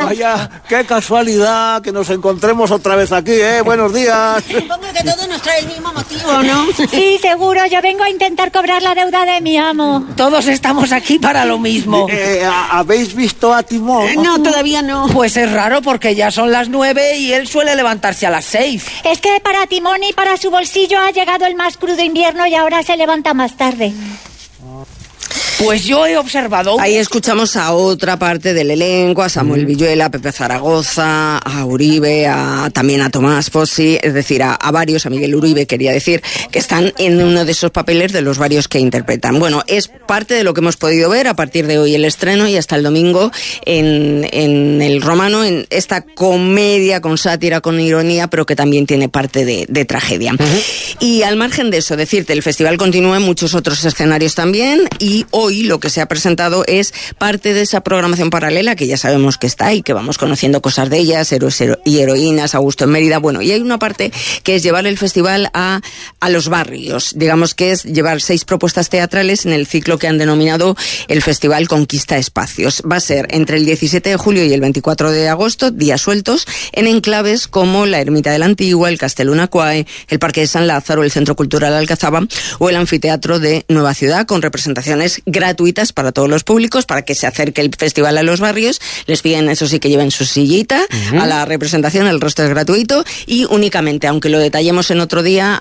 Vaya, qué casualidad que nos encontremos otra vez aquí, ¿eh? Buenos días. Supongo que todo nos trae el mismo motivo, ¿no? Sí, seguro. Yo vengo a intentar cobrar la deuda de mi amo. Todos estamos aquí para lo mismo. ¿Habéis visto a Timón? No, todavía no. Pues es raro porque ya son las 9 y él suele levantarse a las 6. Es que para Timón y para su bolsillo ha llegado el más crudo invierno y ahora se levanta más tarde. Pues yo he observado... Ahí escuchamos a otra parte del elenco, a Samuel Villuela, a Pepe Zaragoza, a Uribe, también a Tomás Pozzi, es decir, a varios, a Miguel Uribe quería decir, que están en uno de esos papeles de los varios que interpretan. Bueno, es parte de lo que hemos podido ver a partir de hoy el estreno y hasta el domingo en El Romano, en esta comedia con sátira, con ironía, pero que también tiene parte de tragedia. Y al margen de eso, decirte, el festival continúa en muchos otros escenarios también y hoy lo que se ha presentado es parte de esa programación paralela que ya sabemos que está y que vamos conociendo cosas de ellas, héroes y heroínas, Augusto en Mérida, bueno, y hay una parte que es llevar el festival a los barrios, digamos que es llevar 6 propuestas teatrales en el ciclo que han denominado el Festival Conquista Espacios. Va a ser entre el 17 de julio y el 24 de agosto, días sueltos, en enclaves como la Ermita de la Antigua, el Castelo Unacuae, el Parque de San Lázaro, el Centro Cultural Alcazaba o el Anfiteatro de Nueva Ciudad, con representaciones gratuitas para todos los públicos, para que se acerque el festival a los barrios. Les piden, eso sí, que lleven su sillita a la representación, el resto es gratuito y únicamente, aunque lo detallemos en otro día,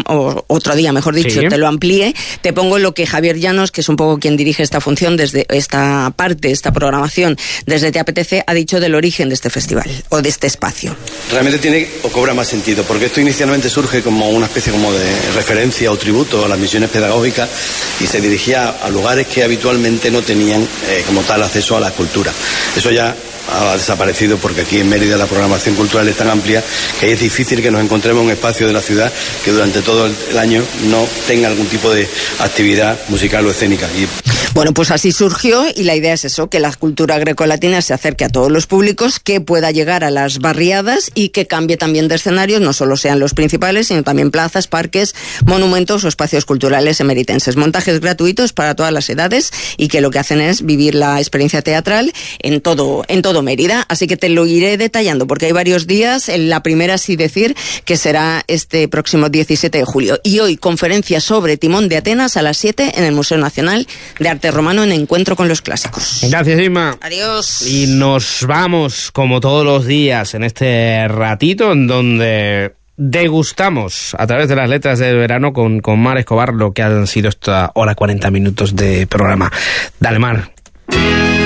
o otro día, mejor dicho, te lo amplíe, te pongo lo que Javier Llanos, que es un poco quien dirige esta función, desde esta parte, esta programación, desde Te Apetece, ha dicho del origen de este festival, o de este espacio. Realmente tiene o cobra más sentido, porque esto inicialmente surge como una especie como de referencia o tributo a las misiones pedagógicas y se dirigía a lugares que habitualmente no tenían como tal acceso a la cultura. Eso ya ha desaparecido porque aquí en Mérida la programación cultural es tan amplia que es difícil que nos encontremos un espacio de la ciudad que durante todo el año no tenga algún tipo de actividad musical o escénica. Bueno, pues así surgió y la idea es eso, que la cultura grecolatina se acerque a todos los públicos, que pueda llegar a las barriadas y que cambie también de escenarios, no solo sean los principales, sino también plazas, parques, monumentos o espacios culturales emeritenses. Montajes gratuitos para todas las edades y que lo que hacen es vivir la experiencia teatral en todo Mérida. Así que te lo iré detallando porque hay varios días. La primera sí decir que será este próximo 17 de julio. Y hoy conferencia sobre Timón de Atenas a las 7 en el Museo Nacional de Arte Romano en Encuentro con los Clásicos. Gracias, Inma. Adiós. Y nos vamos, como todos los días, en este ratito en donde degustamos a través de las letras del verano con Mar Escobar lo que han sido esta hora 40 minutos de programa. Dale, Mar.